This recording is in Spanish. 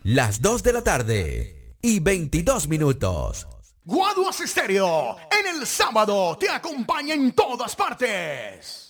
las 2 de la tarde y 22 minutos. Guaduas Estéreo, en el sábado te acompaña en todas partes.